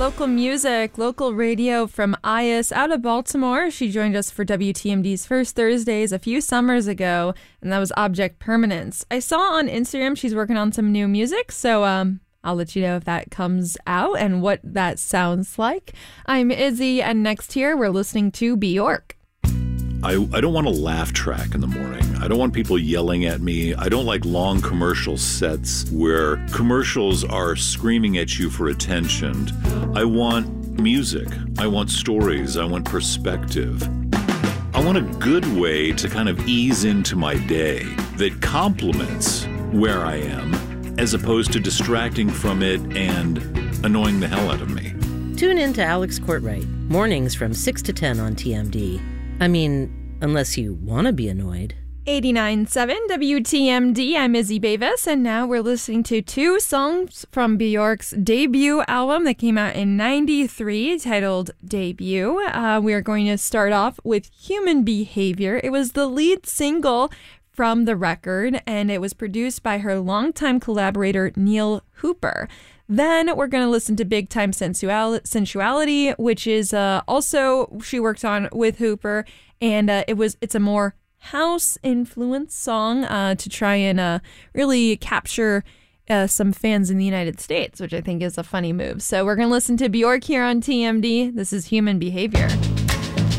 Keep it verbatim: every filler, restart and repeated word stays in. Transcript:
local music, local radio from Ayas out of Baltimore. She joined us for W T M D's First Thursdays a few summers ago, and that was Object Permanence. I saw on Instagram she's working on some new music, so um, I'll let you know if that comes out and what that sounds like. I'm Izzy, and next here we're listening to Bjork. I, I don't want a laugh track in the morning. I don't want people yelling at me. I don't like long commercial sets where commercials are screaming at you for attention. I want music. I want stories. I want perspective. I want a good way to kind of ease into my day that complements where I am as opposed to distracting from it and annoying the hell out of me. Tune in to Alex Courtwright, mornings from six to ten on T M D. I mean, unless you want to be annoyed. eighty-nine point seven W T M D, I'm Izzy Bavis, and now we're listening to two songs from Bjork's debut album that came out in ninety-three, titled Debut. Uh, we are going to start off with Human Behavior. It was the lead single from the record, and it was produced by her longtime collaborator, Neil Hooper. Then we're going to listen to Big Time Sensual- Sensuality, which is uh, also she worked on with Hooper, and uh, it was it's a more house influenced song uh, to try and uh, really capture uh, some fans in the United States, which I think is a funny move. So we're going to listen to Bjork here on T M D. This is Human Behavior.